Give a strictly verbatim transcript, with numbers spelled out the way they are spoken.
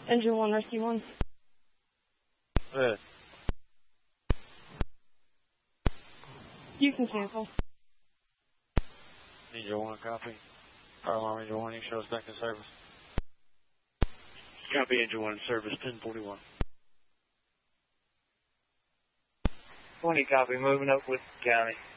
Engine one, Rescue one. Good. You can cancel. Engine one, copy. Fire alarm engine one, you show us back in service. Copy engine one, service ten forty-one. twenty, copy, moving up with county.